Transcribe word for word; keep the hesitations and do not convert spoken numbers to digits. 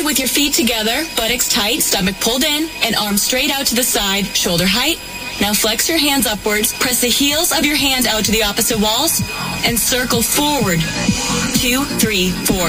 with your feet together, buttocks tight, stomach pulled in, and arms straight out to the side, shoulder height. Now flex your hands upwards, press the heels of your hands out to the opposite walls, and circle forward. Two, three, four.